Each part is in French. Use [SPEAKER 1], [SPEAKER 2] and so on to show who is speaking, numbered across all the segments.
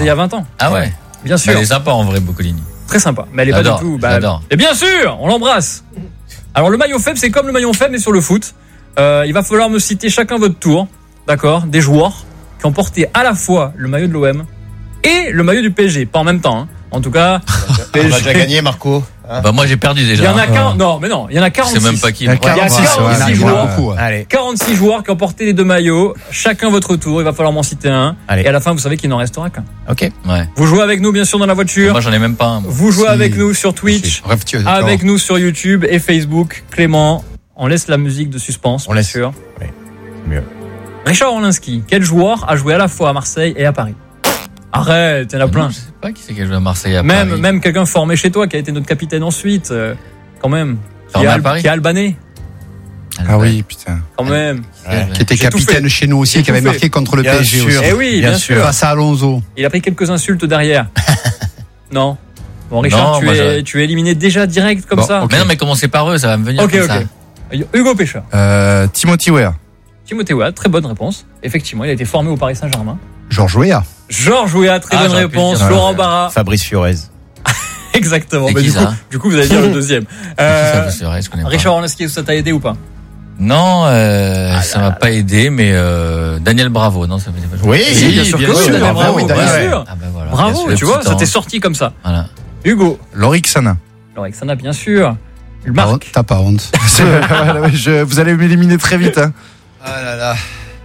[SPEAKER 1] c'était il y a 20 ans.
[SPEAKER 2] Ah ouais.
[SPEAKER 1] Bien sûr.
[SPEAKER 2] Elle est sympa en vrai, Boccolini.
[SPEAKER 1] Très sympa. Mais elle est pas du tout.
[SPEAKER 2] J'adore.
[SPEAKER 1] Et bien sûr, on l'embrasse. Alors le maillot faible, c'est comme le maillot faible mais sur le foot. Il va falloir me citer chacun votre tour, d'accord, des joueurs qui ont porté à la fois le maillot de l'OM et le maillot du PSG, pas en même temps. Hein. En tout cas,
[SPEAKER 3] on va déjà gagner, Marco.
[SPEAKER 2] Bah moi j'ai perdu déjà.
[SPEAKER 1] Il y en a 40. Non, mais non, il y en a 46.
[SPEAKER 2] C'est même pas qui.
[SPEAKER 1] Il y a 46 joueurs.
[SPEAKER 3] Allez.
[SPEAKER 1] 46 joueurs qui ont porté les deux maillots. Chacun votre tour. Il va falloir m'en citer un.
[SPEAKER 3] Allez.
[SPEAKER 1] Et à la fin, vous savez qu'il n'en restera qu'un.
[SPEAKER 3] Ok.
[SPEAKER 2] Ouais.
[SPEAKER 1] Vous jouez avec nous, bien sûr, dans la voiture.
[SPEAKER 2] Moi j'en ai même pas un. Moi.
[SPEAKER 1] Vous jouez avec nous sur Twitch, avec nous sur YouTube et Facebook. Clément, on laisse la musique de suspense.
[SPEAKER 3] On laisse.
[SPEAKER 1] Sûr.
[SPEAKER 3] Oui. C'est mieux.
[SPEAKER 1] Richard Orlinski, quel joueur a joué à la fois à Marseille et à Paris? Arrête, il y en a plein.
[SPEAKER 2] Je sais pas qui c'est qui a joué à Marseille à Paris.
[SPEAKER 1] Même quelqu'un formé chez toi qui a été notre capitaine ensuite, quand même.
[SPEAKER 2] Formé à Paris.
[SPEAKER 1] Qui est albanais.
[SPEAKER 4] Ah oui, putain.
[SPEAKER 1] Quand même.
[SPEAKER 3] Ouais.
[SPEAKER 4] Qui était capitaine chez nous aussi, qui avait marqué contre le PSG aussi.
[SPEAKER 1] Eh oui, bien sûr.
[SPEAKER 4] Face à Alonso.
[SPEAKER 1] Il a pris quelques insultes derrière. Non. Bon, Richard, tu es éliminé déjà direct comme ça.
[SPEAKER 2] Okay. Mais non, mais commencez par eux, ça va me venir.
[SPEAKER 1] Ok. Hugo Pécha.
[SPEAKER 4] Timothy Weah.
[SPEAKER 1] Timothée Weah, très bonne réponse. Effectivement, il a été formé au Paris Saint-Germain.
[SPEAKER 4] Georges Weah.
[SPEAKER 1] Georges Weah, très bonne réponse. Laurent Barra.
[SPEAKER 3] Fabrice Fiorez.
[SPEAKER 1] Exactement.
[SPEAKER 2] C'est
[SPEAKER 1] Bah,
[SPEAKER 2] qui,
[SPEAKER 1] du coup, vous allez dire le deuxième.
[SPEAKER 2] C'est vrai, je connais pas.
[SPEAKER 1] Richard Orlinski, ça t'a aidé ou pas?
[SPEAKER 2] Non, ça m'a pas aidé, mais Daniel Bravo, non, ça faisait pas.
[SPEAKER 3] Oui,
[SPEAKER 1] bien sûr. Bravo, bien sûr.
[SPEAKER 2] Ah ben voilà.
[SPEAKER 1] Bravo, tu vois, ça t'est sorti comme ça.
[SPEAKER 2] Voilà.
[SPEAKER 1] Hugo.
[SPEAKER 4] Lorixana.
[SPEAKER 1] Lorixana, bien sûr. Marc.
[SPEAKER 4] T'as pas honte. Vous allez m'éliminer très vite. Hein.
[SPEAKER 3] Ah là là.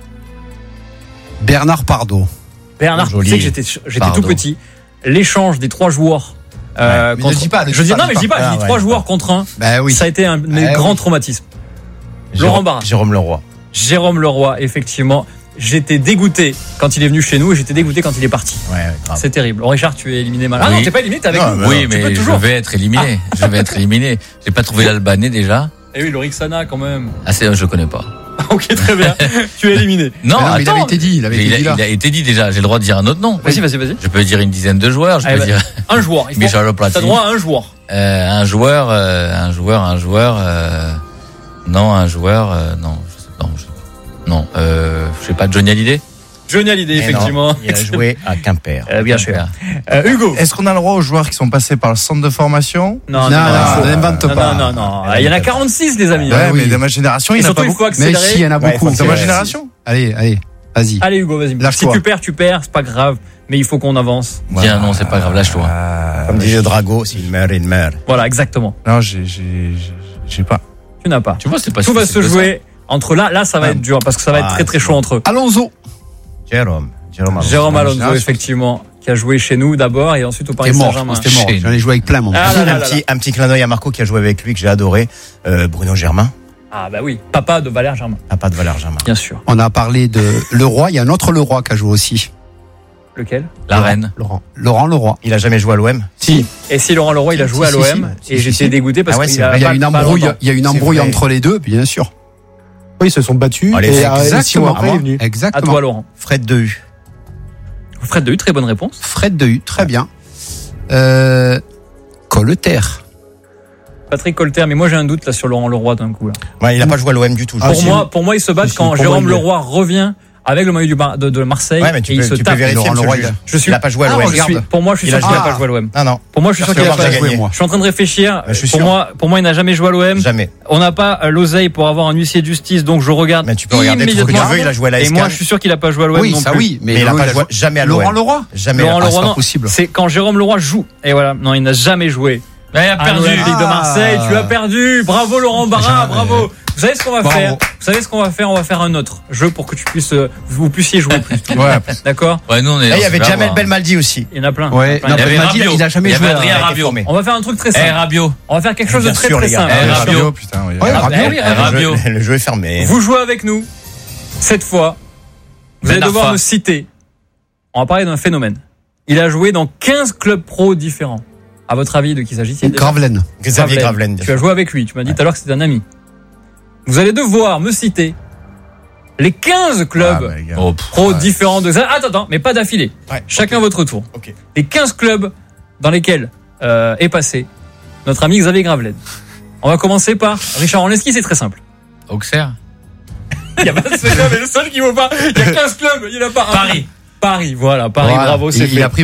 [SPEAKER 4] Bernard Pardo.
[SPEAKER 1] Bernard, tu sais que j'étais tout petit. L'échange des 3 joueurs.
[SPEAKER 4] Ne dis pas.
[SPEAKER 1] Je dis 3 joueurs contre 1.
[SPEAKER 4] Bah oui.
[SPEAKER 1] Ça a été un de mes grands traumatismes. Laurent Barra.
[SPEAKER 3] Jérôme Leroy,
[SPEAKER 1] effectivement. J'étais dégoûté quand il est venu chez nous et j'étais dégoûté quand il est parti.
[SPEAKER 3] Ouais, grave.
[SPEAKER 1] C'est terrible. Richard, tu es éliminé mal.
[SPEAKER 2] Oui.
[SPEAKER 1] Ah non, t'es pas éliminé, t'es avec nous.
[SPEAKER 2] Oui, mais je vais être éliminé. J'ai pas trouvé l'Albanais déjà.
[SPEAKER 1] Eh oui, Lorixana quand même.
[SPEAKER 2] Ah, je connais pas.
[SPEAKER 1] Ok, très bien. Tu es éliminé.
[SPEAKER 2] Non,
[SPEAKER 4] mais il avait été dit. Il a
[SPEAKER 2] été dit déjà. J'ai le droit de dire un autre nom.
[SPEAKER 1] Vas-y.
[SPEAKER 2] Je peux dire une dizaine de joueurs. Je peux dire
[SPEAKER 1] un joueur.
[SPEAKER 2] Michel Platini.
[SPEAKER 1] T'as droit à un joueur.
[SPEAKER 2] Un joueur. Non, je sais pas. Johnny Hallyday.
[SPEAKER 1] Johnny Hallyday, effectivement.
[SPEAKER 3] Non, il a joué à Quimper.
[SPEAKER 1] Bien sûr. Hugo.
[SPEAKER 4] Est-ce qu'on a le droit aux joueurs qui sont passés par le centre de formation?
[SPEAKER 1] Non,
[SPEAKER 4] n'invente pas.
[SPEAKER 1] Non. Il y en a 46, les amis.
[SPEAKER 4] Ouais, mais de ma génération, il y en a pas beaucoup.
[SPEAKER 1] Mais
[SPEAKER 4] si, il y en a beaucoup. De ma génération? Allez, vas-y.
[SPEAKER 1] Allez, Hugo, vas-y. Si tu perds, c'est pas grave. Mais il faut qu'on avance.
[SPEAKER 2] Tiens, non, c'est pas grave, lâche-toi.
[SPEAKER 3] Comme disait Drago, s'il meurt, il meurt.
[SPEAKER 1] Voilà, exactement.
[SPEAKER 4] Non, j'ai pas.
[SPEAKER 1] Tu n'as pas.
[SPEAKER 2] Tu vois, c'est pas
[SPEAKER 1] tout va se jouer entre là, ça va être dur parce que ça va être très très chaud entre eux.
[SPEAKER 4] Alonso.
[SPEAKER 3] Jérôme
[SPEAKER 1] Alonso, effectivement, qui a joué chez nous d'abord et ensuite au Paris Saint-Germain.
[SPEAKER 4] C'était mort. J'en ai joué avec plein, mon
[SPEAKER 3] Un petit clin d'œil à Marco qui a joué avec lui, que j'ai adoré. Bruno Germain.
[SPEAKER 1] Ah bah oui, papa de Valère Germain. Bien sûr.
[SPEAKER 4] On a parlé de Leroy, il y a un autre Leroy qui a joué aussi.
[SPEAKER 1] Lequel?
[SPEAKER 2] La Reine.
[SPEAKER 4] Laurent Leroy.
[SPEAKER 3] Il a jamais joué à l'OM?
[SPEAKER 4] Si.
[SPEAKER 1] Et si Laurent Leroy, il a joué à l'OM et j'étais dégoûté parce qu'il
[SPEAKER 4] y a une embrouille entre les deux, bien sûr.
[SPEAKER 5] Oui, ils se sont battus.
[SPEAKER 4] Exactement.
[SPEAKER 5] 6 mois après, il est venu.
[SPEAKER 4] Exactement.
[SPEAKER 1] À toi, Laurent.
[SPEAKER 3] Fred Dehu.
[SPEAKER 1] Fred Dehu, très bonne réponse.
[SPEAKER 4] Fred Dehu, très bien. Colter.
[SPEAKER 1] Patrick Colter, mais moi j'ai un doute là sur Laurent Leroy d'un coup. Là.
[SPEAKER 3] Ouais, il n'a pas joué à l'OM du tout.
[SPEAKER 1] Pour moi, ils se battent quand Jérôme Leroy revient avec le maillot de Marseille et il se tape.
[SPEAKER 3] Il n'a pas joué à l'OM.
[SPEAKER 1] Pour moi, je suis sûr qu'il n'a pas joué à l'OM.
[SPEAKER 3] Non.
[SPEAKER 1] Pour moi, je suis sûr qu'il n'a pas joué. Je suis en train de réfléchir. Pour moi, il n'a jamais joué à l'OM.
[SPEAKER 3] Jamais.
[SPEAKER 1] On n'a pas l'oseille pour avoir un huissier de justice, donc je regarde.
[SPEAKER 3] Mais tu peux regarder tout ce que tu veux. Il a joué à l'AS.
[SPEAKER 1] Et moi, je suis sûr qu'il n'a pas joué à l'OM.
[SPEAKER 4] Oui, ça oui, mais
[SPEAKER 3] il n'a pas joué jamais à l'OM.
[SPEAKER 4] Laurent Leroy.
[SPEAKER 3] Jamais.
[SPEAKER 1] Laurent Leroy,
[SPEAKER 4] non. Possible.
[SPEAKER 1] C'est quand Jérôme Leroy joue. Et voilà. Non, il n'a jamais joué.
[SPEAKER 2] Il a perdu.
[SPEAKER 1] L'Olympique de Marseille, tu as perdu. Bravo Laurent Barra, bravo. Vous savez ce qu'on va faire? On va faire un autre jeu pour que vous puissiez jouer plus.
[SPEAKER 4] Ouais.
[SPEAKER 1] D'accord?
[SPEAKER 2] Ouais, nous on est.
[SPEAKER 3] Il y avait Jamel Belmadi aussi.
[SPEAKER 1] Il y en a plein.
[SPEAKER 4] Ouais.
[SPEAKER 2] Il y avait Rabiot.
[SPEAKER 4] Il a jamais joué.
[SPEAKER 2] Adrien Rabiot.
[SPEAKER 1] On va faire un truc très simple.
[SPEAKER 2] Rabiot.
[SPEAKER 1] On va faire quelque chose de très très simple.
[SPEAKER 2] Rabiot.
[SPEAKER 4] Putain, oui.
[SPEAKER 2] Rabiot.
[SPEAKER 3] Le jeu est fermé.
[SPEAKER 1] Vous jouez avec nous. Cette fois, vous allez devoir me citer. On va parler d'un phénomène. Il a joué dans 15 clubs pro différents. À votre avis, de qui s'agit-il?
[SPEAKER 3] Gravelaine. Xavier Gravelaine.
[SPEAKER 1] Tu as joué avec lui. Tu m'as dit tout à l'heure que c'était un ami. Vous allez devoir me citer les 15 clubs pro différents de ça. Attends, mais pas d'affilée. Chacun votre tour.
[SPEAKER 3] Okay.
[SPEAKER 1] Les 15 clubs dans lesquels est passé notre ami Xavier Gravelaine. On va commencer par Richard Orlinski, c'est très simple.
[SPEAKER 2] Auxerre.
[SPEAKER 1] Il y a pas de club, mais le seul qui vaut pas. Il y a 15 clubs, il n'y en a pas un.
[SPEAKER 2] Paris.
[SPEAKER 1] Paris, voilà, bravo, c'est fait.